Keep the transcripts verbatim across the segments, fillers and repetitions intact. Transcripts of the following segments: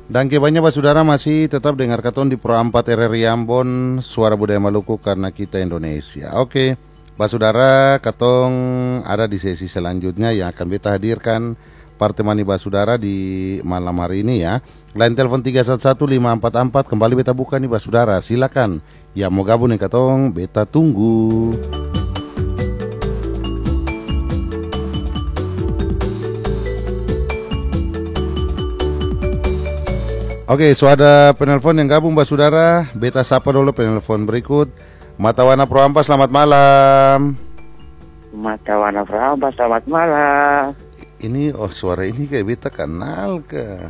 Dan banyak Pak Saudara masih tetap dengar katon di Pro empat R R I Ambon, Suara Budaya Maluku karena kita Indonesia. Oke, Pak Saudara, katong ada di sesi selanjutnya yang akan kita hadirkan partemani Pak Saudara di malam hari ini ya. Line telepon tiga satu satu lima empat empat kembali beta buka nih Pak Saudara. Silakan. Yang mau gabung nih katong, beta tunggu. Oke, so ada penelpon yang gabung Mbak Saudara. Beta sapa dulu penelpon berikut. Matawana Pro Ampas, selamat malam. Matawana Pro Ampas, selamat malam. Ini, oh suara ini kayak beta kenal ke.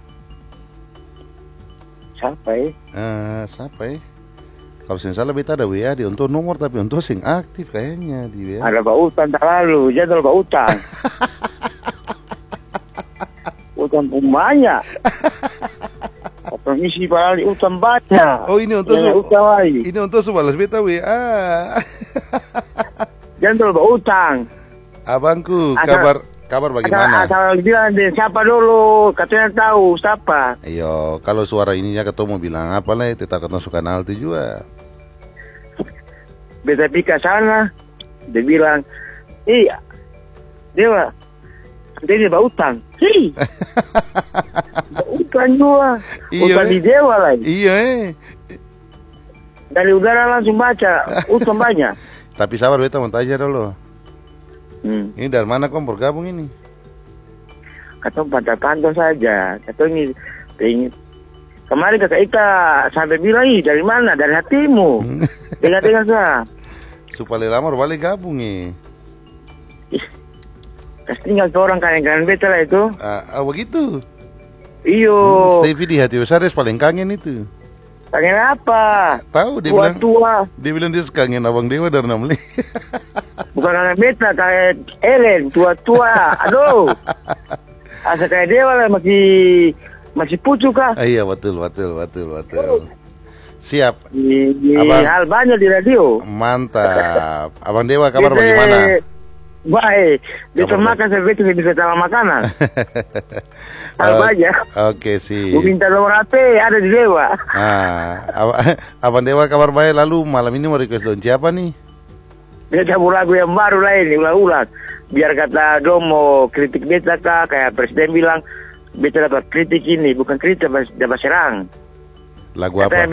Siapa ya? Uh, siapa ya? Kalau saya salah beta ada W A di untuk nomor, tapi untuk sing aktif kayaknya di W A. Ada Pak Utan terlalu, jadwal Pak Utan. Utan pun banyak. Permisi Pak, utang banyak. Oh ini untuk su ini untuk balas beta W A. Jangan terlalu utang. Abangku, asal, kabar kabar bagaimana? Asal, asal bilang deh, siapa dulu, katanya tahu siapa. Iyo, kalau suara ininya ketemu bilang apa lah, kita ketemu suka kenal itu juga. Beta pika sana, dia bilang, iya, Dewa, dia bawa utang. Hei. Utang juga, utang di Dewa lagi. Iya eh. Dari udara langsung baca, utang banyak. Tapi sabar beta mau tanya dulu. Hmm. Ini dari mana kau bergabung ini? Katong pantau-pantau saja. Katong ini pengen. Kemarin kakak Ika sampai bilang, ih dari mana? Dari hatimu. Dengar-dengar sah. Supaya lama balik gabung nih. Kasih tinggal seorang kangen-kangen beta lah itu. Ah, ah begitu. Iyo. Hmm, Stevie di hati besar paling kangen itu. Kangen apa? Tahu dia tua, bilang. Tua. Dia bilang dia kangen Abang Dewa dari Namli. Bukan kangen beta, kayak Ellen, tua-tua. Aduh. Asa kayak Dewa lah masih masih pucuk kah? Ah, iya betul betul betul betul. Oh. Siap. Di, di Abang, hal banyak di radio. Mantap. Abang Dewa kabar Bite, bagaimana? Baik. Bisa makan sampai itu bisa sama makanan. Hal banyak. Oke sih. Gue minta nomor H P ada di Dewa. Ah, ab Abang Dewa kabar baik. Lalu malam ini mau request launch apa nih? Dia cabut lagu yang baru lah ini, ulang-ulang. Biar kata Dom mau kritik beta kah, kayak presiden bilang beta dapat kritik ini, bukan kritik dapat serang. Lagu apa?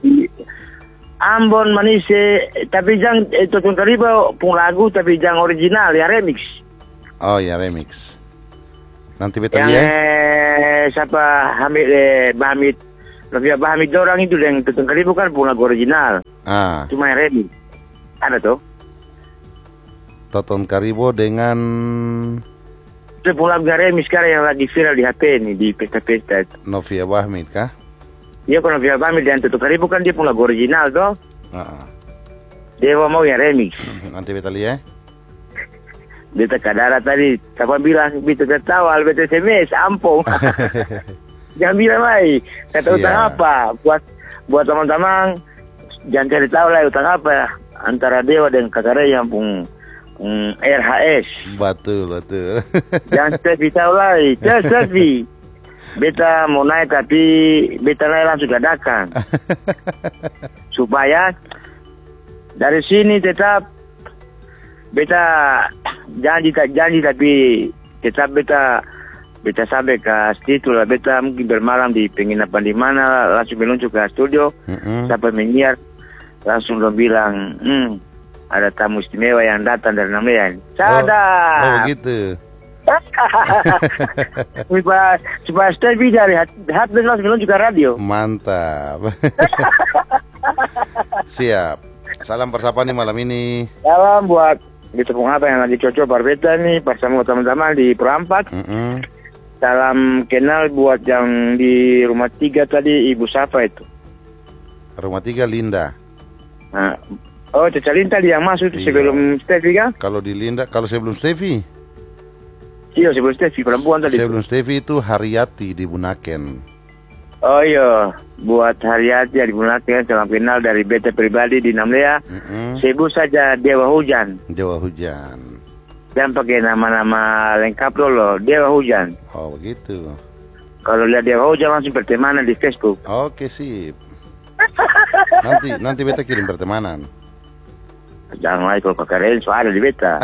Ambon Manise, tapi jangan itu pun kariba pun lagu tapi jangan original ya remix. Oh ya remix. Nanti beta yang, ya. Eh, siapa Hamid eh, Bahamid, lebih Bahamid orang itu yang tutun kariba kan pun lagu original. Ah. Cuma yang remix. Ada tuh. Toton Karibo dengan itu pun lagu remix sekarang yang lagi viral di H P ini di pesta-pesta. Novia Bahmid kah? Iya kalau Novia Bahmid dan Tutu Karibu kan dia pun lagu original toh. Uh-uh. Dia mau yang remix. Nanti beta lihat. Beta kadara tadi, siapa bilang beta tertawa, beta S M S, ampun. Jangan bilang lagi, kata utang apa? Buat buat teman-teman jangan cari tahu lah utang apa antara Dewa dan kakak Ray yang pun pun R H S. Betul betul. Jangan Stevie tahu lagi, just Stevie. Beta mau naik tapi beta naik langsung dadakan. Supaya dari sini tetap beta janji tak janji tapi tetap beta beta sampai ke situ lah. Beta mungkin bermalam di penginapan di mana langsung meluncur ke studio. Mm-hmm. Sampai menyiar langsung dong bilang, hmm, ada tamu istimewa yang datang dari Namlian. Sadar. Oh, oh begitu. supaya supaya Stevie dari hati langsung juga radio. Mantap. Siap. Salam persapa nih malam ini. Salam buat di tepung apa yang lagi cocok berbeda nih bersama teman-teman di Perampat. Mm -hmm. Salam kenal buat yang di rumah tiga tadi Ibu Safa itu. Rumah tiga Linda. Nah, oh Caca Linda yang masuk iya. Sebelum Stevie kan? Kalau di Linda, kalau sebelum Stevie. Iya sebelum Stevie perempuan tadi. Sebelum Stevie itu Haryati di Bunaken. Oh iya, buat Haryati di Bunaken salam kenal dari beta pribadi di Namlea. Mm-hmm. Sebut saja Dewa Hujan. Dewa Hujan. Jangan pakai nama-nama lengkap dulu, Dewa Hujan. Oh begitu. Kalau lihat dia oh jangan langsung pertemanan di Facebook. Oke, sip. Nanti nanti beta kirim pertemanan. Jangan lagi kalau kakak Ren soalnya di beta.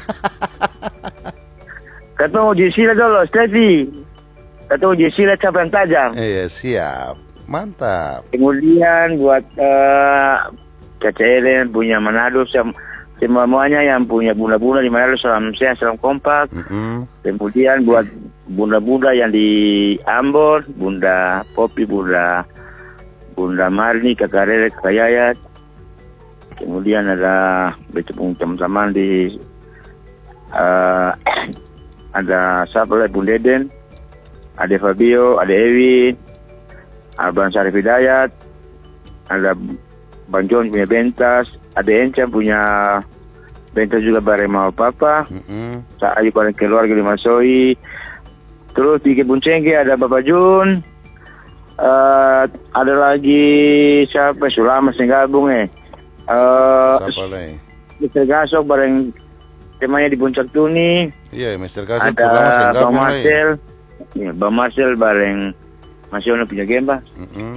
Ketemu Jisila dulu, Stevie. Ketemu Jisila cap yang tajam. Iya, siap. Mantap. Kemudian buat uh, Caca Ellen punya Manado, semuanya yang punya bunda-bunda di Manado, salam sehat, salam kompak. Mm-hmm. Kemudian buat bunda-bunda yang di Ambon, Bunda Popi, Bunda Bunda Marni, Kakak Rere, Kakak Yayat. Kemudian ada betul teman-teman di uh, ada siapa lagi, Bunda Deden, ada Fabio, ada Ewi, Abang Syarif Hidayat, ada Bang John punya Bentas, ada Enca punya Bentas juga bareng mau papa. Mm-hmm. Saya juga keluarga di Masoi. Terus di Kebun Cengke ada Bapak Jun. Uh, ada lagi siapa? Sulama yang gabung eh. Uh, Siapa lagi? mister Gasok bareng temannya di Puncak Tuni. Iya, mister Gasok ada Bang Marcel. Ya, Bang Marcel bareng Masih punya Gemba. Mm-hmm.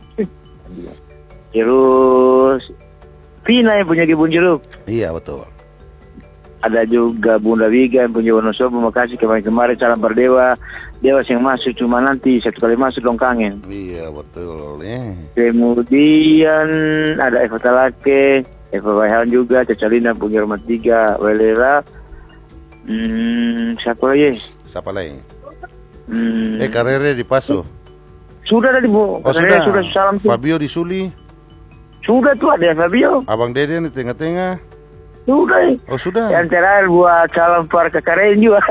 Terus Vina yang punya Kebun Jeruk. Iya, betul. Ada juga Bunda Wiga yang punya Wonosobo. Makasih kemarin-kemarin salam berdewa. Dewa yang masuk cuma nanti satu kali masuk dong kangen. Iya, betul. Eh. Kemudian ada Eva Talake, Eva Bayhan juga, Cecalina punya rumah tiga, Welera. Hmm, siapa lagi? Siapa lagi? Hmm, Eh, Karere di Paso. Sudah tadi Bu. Oh, Karena sudah. sudah salam tuh. Fabio di Suli. Sudah tuh ada Fabio. Abang Deden di tengah-tengah. Sudah. Oh, sudah. Yang terakhir buat salam para kekaren juga.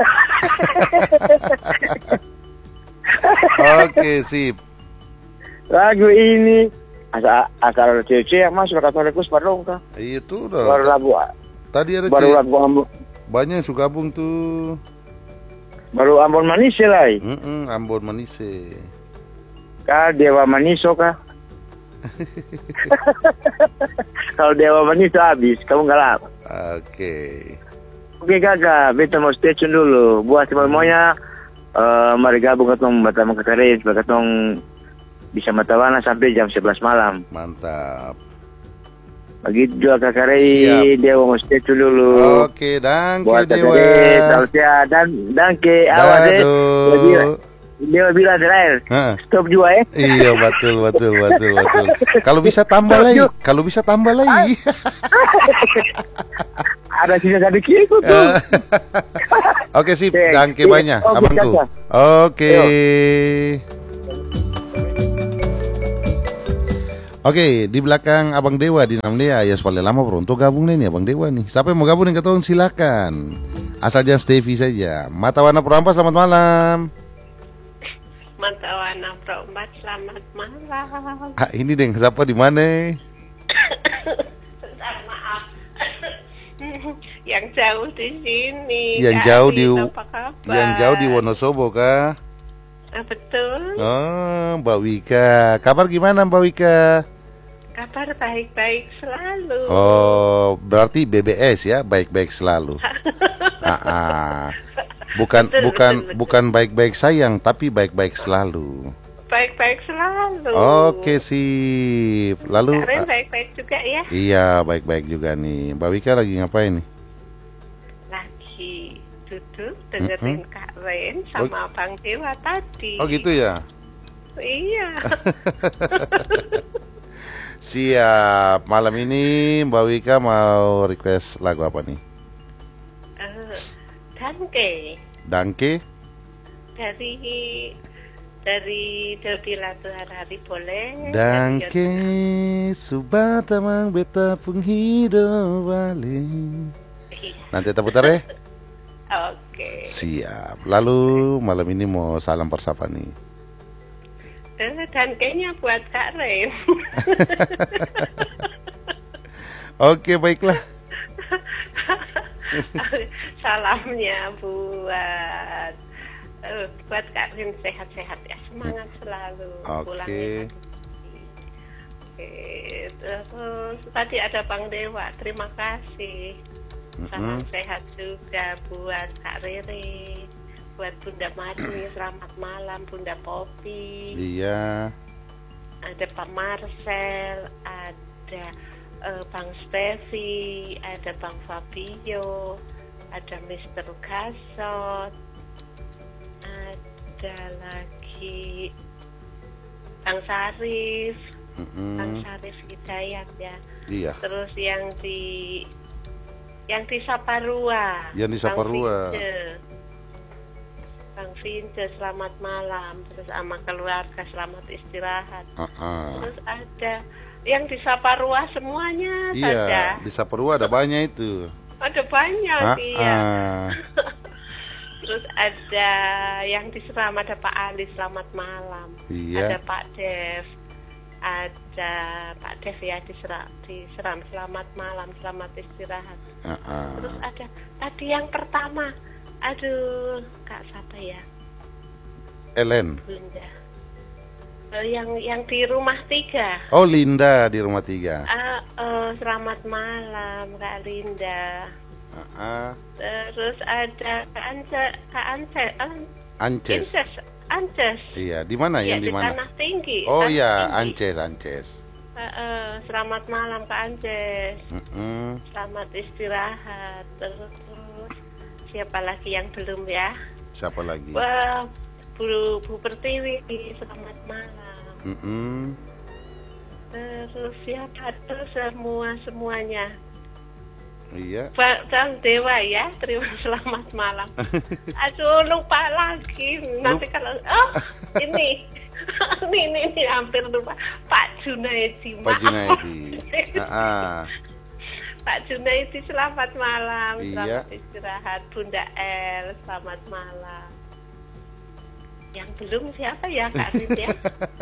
Oke, sip. Lagu ini asal asal cewek yang masuk ke Katolik Parong kah? Itu Baru udah. lagu Tadi ada baru cewek- lagu Ambon, banyak yang suka gabung tuh. baru Ambon Manis lah. Mm-mm, Ambon Manise. Kah Dewa Maniso kah? Kalau Dewa Manis habis, kamu nggak lama. Oke. Oke kakak, beta mau stay tune dulu. Buat semuanya, uh, mari gabung ketong Batam Kekaren, supaya ketong bisa matawana sampai jam sebelas malam. Mantap. Begitu juga kakak Rey, Siap. Dewa mau stay tune dulu. Oke, danke Buat kakak Dewa. Rey, salam sehat dan dan ke awal deh. Dewa bilang- Dado. Dewa bilang terakhir, Heeh. stop juga eh. Iya, betul, betul, betul, betul. Kalau bisa tambah lagi, kalau bisa tambah lagi. Ada sisa sedikit tuh. Oke, sip. Oke, Danke iya. banyak, Oke, abangku. kakak. Oke. Oke, di belakang Abang Dewa di Namdea ya paling lama bro untuk gabung nih Abang Dewa nih. Siapa yang mau gabung dengan ketong silakan. Asal jangan Stevie saja. Mata Warna Perampas, selamat malam. Mata Warna Perempat, selamat malam. Ah, ini deng, siapa di mana? Sebentar, maaf. Yang jauh di sini. Yang Kak jauh di Arin, apa kabar? Yang jauh di Wonosobo kah? Ah, betul. Oh, Mbak Wika. Kabar gimana Mbak Wika? Kabar baik-baik selalu. Oh, berarti B B S ya, baik-baik selalu. Ah, ah. Bukan Betul, bukan betul, betul. bukan baik-baik sayang, tapi baik-baik selalu. Baik-baik selalu. Oke, sip. Lalu Kak Ren ah, baik-baik juga ya. iya, baik-baik juga nih. Mbak Wika lagi ngapain nih? Lagi duduk dengerin Kak Ren sama Bang Dewa tadi. Oh, gitu ya. Iya. Siap. Malam ini Mbak Wika mau request lagu apa nih? Eh, Danke Danke. dari dari Dodi Latu Harari boleh. Danke subata mang beta penghidup balik. Dari- Nanti kita putar ya. Oke. Siap. Lalu malam ini mau salam persapa nih. Eh, dan kayaknya buat Kak Ren. Oke, baiklah. Salamnya buat eh, buat Kak Ren, sehat-sehat ya, semangat selalu. Oke. Pulangnya lagi. Oke. Terus tadi ada Bang Dewa, terima kasih. Salam Mm-mm. sehat juga buat Kak Rere, buat Bunda Mati, selamat malam Bunda Popi. Iya. Ada Pak Marcel, ada uh, Bang Stevi, ada Bang Fabio, ada Mister Gasot, ada lagi Bang Sarif, Mm-mm. Bang Sarif Hidayat ya. Iya. Terus yang di yang di Saparua, Yang di Saparua. Bang Vince, Bang Vince, selamat malam. Terus sama keluarga selamat istirahat. Uh-uh. Terus ada yang di Saparua semuanya Iya, saja. di Saparua ada banyak itu. Ada banyak Ah, iya. ah. Terus ada yang di Seram, ada Pak Ali, selamat malam. Iya. Ada Pak Dev, ada Pak Dev ya di Seram, di Seram, selamat malam, selamat istirahat. Uh-uh. Terus ada tadi yang pertama, aduh Kak siapa ya? Ellen. Bunda. Eh, yang yang di rumah tiga. Oh, Linda di rumah tiga. Ah, eh, selamat malam Kak Linda. Uh-uh. Terus ada Kak Ance, Kak Ance, An- Ances. Ances, Ances. Iya, di mana Iya, yang di di mana? Tanah Tinggi. Oh Tanah iya, Tinggi. Ances, Ances. Eh, eh, selamat malam Kak Ances. Mm-mm. Selamat istirahat. Terus siapa lagi yang belum ya? Siapa lagi? Wah, Bu Bu Pertiwi, selamat malam. Mm-mm. Terus siapa terus semua semuanya. Iya. Pak Bang Dewa ya, terima selamat malam. Aduh lupa lagi. Nanti Lupa. kalau oh ini ini, ini ini hampir lupa. Pak Junaidi. Pak maaf. Junaidi. Ah, Pak Junaidi selamat malam. Iya. Selamat istirahat. Bunda El selamat malam. Yang belum siapa ya Kak Rin ya?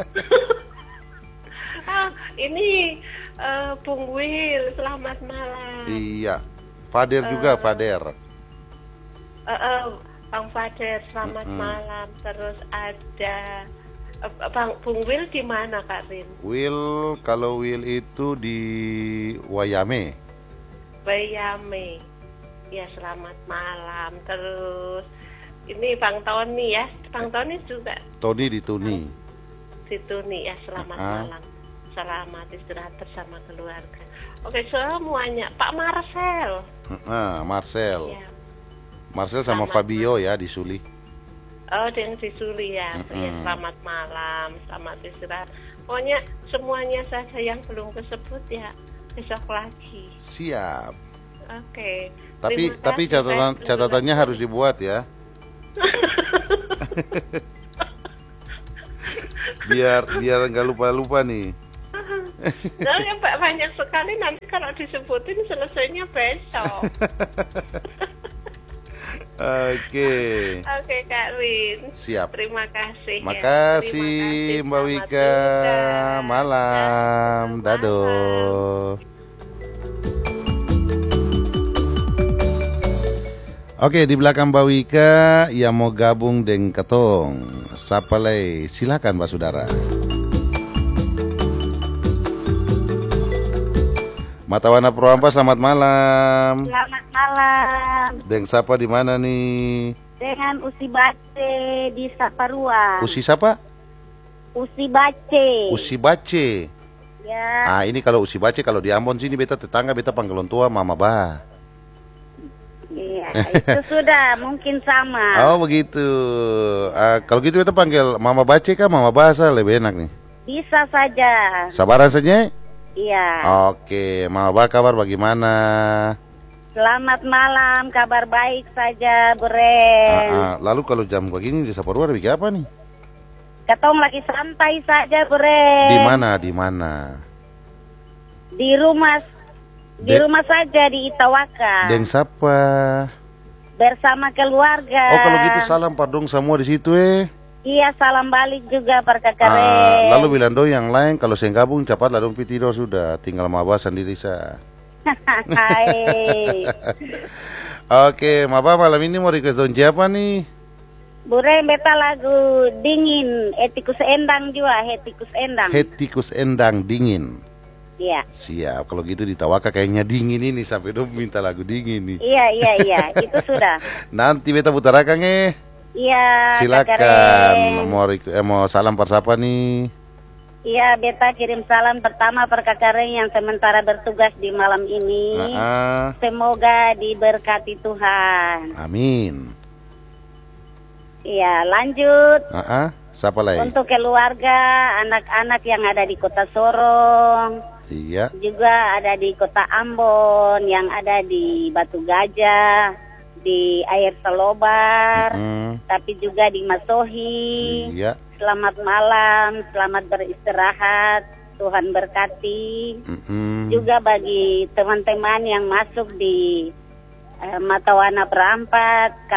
Ah, ini eh, Bung Wil, selamat malam. iya. Fader juga, Fader. Eh, eh, Bang Fader, selamat Mm-mm. malam. Terus ada eh, Bang Bung Wil di mana Kak Rin? Will, kalau Will itu di Wayame. Bayame. Ya selamat malam. Terus ini Bang Tony ya, Bang Tony juga Tony di Tuni. di Tuni ya, selamat Ah. malam. Selamat istirahat bersama keluarga. Oke semuanya, Pak Marcel. Ah, Marcel. Ya. Marcel sama Selamat Fabio ya di Suli. Oh, yang di Suli ya. Mm-mm. Ya, selamat malam, selamat istirahat. Pokoknya semuanya saja yang belum kesebut ya besok lagi. Siap. Oke. Tapi Terima tapi kasih, catatan Pak. catatannya harus dibuat ya. biar biar nggak lupa-lupa nih. Nah, ya, Pak, banyak sekali nanti kalau disebutin selesainya besok. Oke. Oke, Kak Rin. Siap. Terima kasih. ya. Makasih Terima kasih. Mbak Selamat Wika. juga. Malam. Ya, Dado. malam. Oke, di belakang Mbak Wika yang mau gabung dengan Ketong. Sapalai, silakan Mbak Saudara. Matawana Proampa, selamat malam. Selamat malam. Deng siapa di mana nih? Dengan Usi Bace di Saparua. Usi siapa? Usi Bace. Usi Bace. Ya. Ah, ini kalau Usi Bace, kalau di Ambon sini beta tetangga, beta panggil orang tua Mama Bah. Iya, itu sudah mungkin sama. Oh begitu. Ah, kalau gitu beta panggil Mama Bace kah Mama Bahasa lebih enak nih. Bisa saja. Sabaran saja. Iya. Oke, Mama Bah kabar bagaimana? Selamat malam, kabar baik saja, Ah, Bren. ah. Lalu kalau jam begini di Saparua bikin apa nih? Ketong lagi santai saja, Bren. Di mana? Di mana? Di rumah. Di De- rumah saja di Itawaka. Deng siapa? Bersama keluarga. Oh kalau gitu salam pardong semua di situ eh. Iya, salam balik juga per Ah, kakaren. lalu bilang dong yang lain kalau saya gabung cepat lah dong pitido sudah tinggal Maba sendiri sah. Hai. Oke, Maba malam ini mau request dong siapa nih? Bure beta lagu dingin, etikus endang juga, etikus endang. Hetikus endang dingin. Iya. Siap, kalau gitu di Tawaka kayaknya dingin ini sampai dong minta lagu dingin nih. Iya, iya, iya, itu sudah. Nanti beta putar akang eh. Iya, Silakan. Kakaren. Mau rik- eh, mau salam persapa nih? Iya, beta kirim salam pertama per Kakaren yang sementara bertugas di malam ini. Ah, Semoga diberkati Tuhan. amin. Iya, lanjut. Ah, ah, siapa lagi? Untuk keluarga, anak-anak yang ada di Kota Sorong, Iya. juga ada di Kota Ambon, yang ada di Batu Gajah, di Air Selobar, Mm, tapi juga di Masohi. iya. Selamat malam, selamat beristirahat, Tuhan berkati. Mm-mm. Juga bagi teman-teman yang masuk di eh, Mata Wana Perampat,